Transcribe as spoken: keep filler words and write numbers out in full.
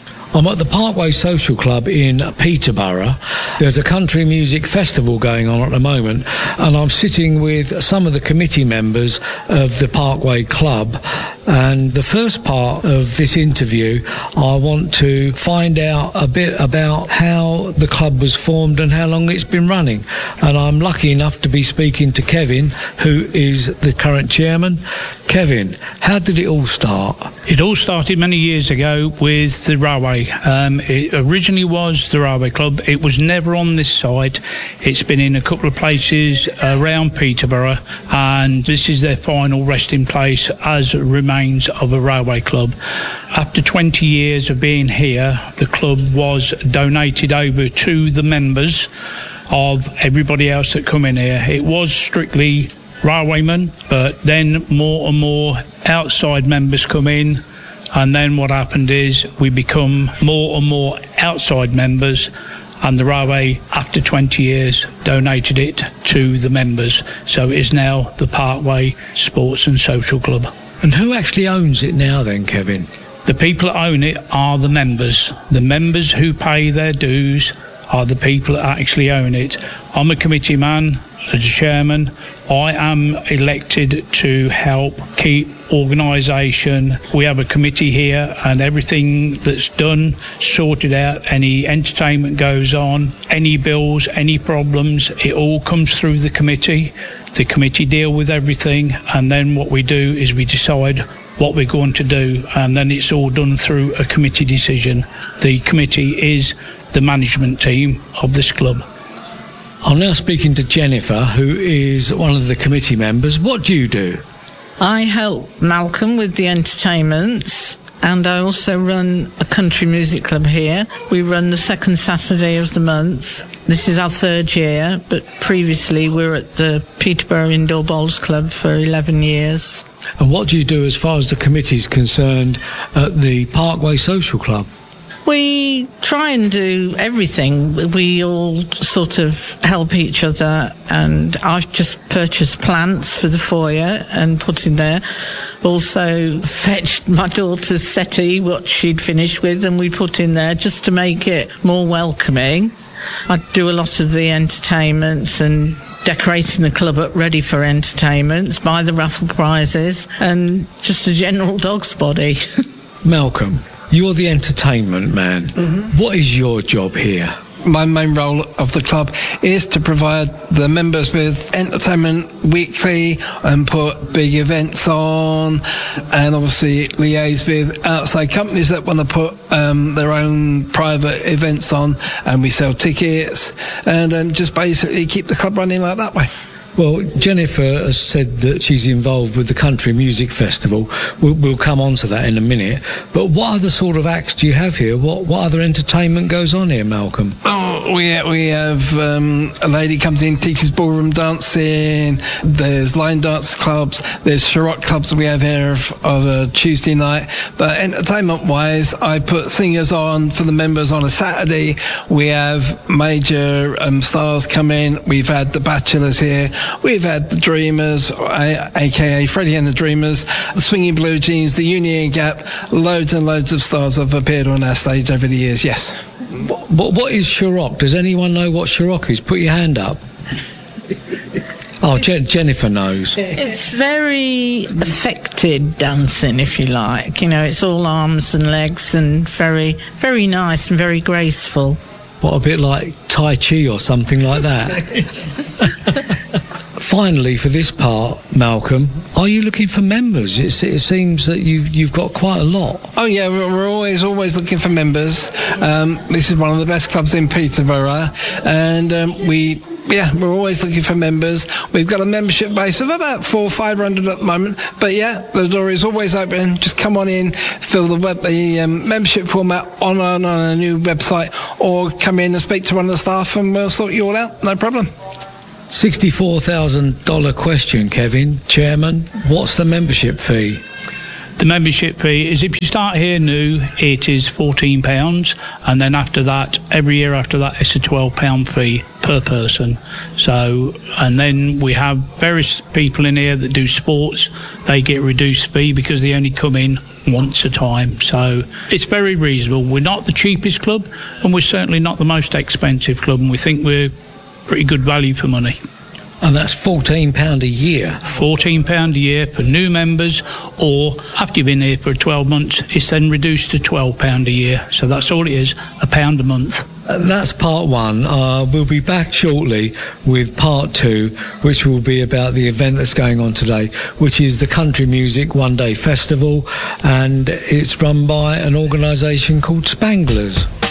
I'm at the Parkway Social Club in Peterborough. There's a country music festival going on at the moment, and I'm sitting with some of the committee members of the Parkway Club. And the first part of this interview, I want to find out a bit about how the club was formed and how long it's been running. And I'm lucky enough to be speaking to Kevin, who is the current chairman. Kevin, how did it all start? It all started many years ago with the railway. Um, it originally was the Railway Club. It was never on this site. It's been in a couple of places around Peterborough, and this is their final resting place as remains of a railway club. After twenty years of being here, the club was donated over to the members of everybody else that come in here. It was strictly railwaymen, but then more and more outside members come in, and then what happened is we become more and more outside members, and the railway, after twenty years, donated it to the members. So it is now the Parkway Sports and Social Club. And who actually owns it now then, Kevin? The people that own it are the members. The members who pay their dues are the people that actually own it. I'm a committee man, as chairman. I am elected to help keep organisation. We have a committee here, and everything that's done, sorted out, any entertainment goes on, any bills, any problems, it all comes through the committee. The committee deal with everything, and then what we do is we decide what we're going to do, and then it's all done through a committee decision. The committee is the management team of this club. I'm now speaking to Jennifer, who is one of the committee members. What do you do? I help Malcolm with the entertainments, and I also run a country music club here. We run the second Saturday of the month. This is our third year, but previously we were at the Peterborough Indoor Bowls Club for eleven years. And what do you do as far as the committee is concerned at the Parkway Social Club? We try and do everything. We all sort of help each other, and I've just purchased plants for the foyer and put in there. Also fetched my daughter's settee, what she'd finished with, and we put in there just to make it more welcoming. I do a lot of the entertainments and decorating the club up ready for entertainments, buy the raffle prizes, and just a general dog's body. Malcolm, you're the entertainment man. Mm-hmm. What is your job here? My main role of the club is to provide the members with entertainment weekly and put big events on, and obviously liaise with outside companies that want to put um, their own private events on, and we sell tickets and um, just basically keep the club running like that way. Well, Jennifer has said that she's involved with the Country Music Festival. We'll, we'll come on to that in a minute. But what other sort of acts do you have here? What what other entertainment goes on here, Malcolm? Oh, we, we have um, a lady comes in, teaches ballroom dancing. There's line dance clubs. There's charade clubs we have here of, of a Tuesday night. But entertainment-wise, I put singers on for the members on a Saturday. We have major um, stars come in. We've had the Bachelors here. We've had the Dreamers, aka Freddie and the Dreamers, the Swinging Blue Jeans, the Union Gap. Loads and loads of stars have appeared on our stage over the years, yes. What, what is Sharok? Does anyone know what Sharok is? Put your hand up. Oh, Je- Jennifer knows. It's very affected dancing, if you like. You know, it's all arms and legs and very, very nice and very graceful. What, a bit like Tai Chi or something like that? Finally, for this part, Malcolm, are you looking for members? It's, it seems that you've, you've got quite a lot. Oh, yeah, we're, we're always, always looking for members. Um, this is one of the best clubs in Peterborough, and um, we... Yeah, we're always looking for members. We've got a membership base of about four or five hundred at the moment. But yeah, the door is always open. Just come on in, fill the web, the um, membership format on, on on a new website, or come in and speak to one of the staff, and we'll sort you all out. No problem. sixty-four thousand dollars question, Kevin, Chairman. What's the membership fee? The membership fee is, if you start here new, it is fourteen pounds, and then after that, every year after that, it's a twelve pound fee per person. So, and then we have various people in here that do sports. They get reduced fee because they only come in once a time. So it's very reasonable. We're not the cheapest club, and we're certainly not the most expensive club, and we think we're pretty good value for money. And that's fourteen pounds a year? fourteen pounds a year for new members, or after you've been here for twelve months, it's then reduced to twelve pounds a year. So that's all it is, a pound a month. And that's part one. Uh, we'll be back shortly with part two, which will be about the event that's going on today, which is the Country Music One Day Festival, and it's run by an organisation called Spanglers.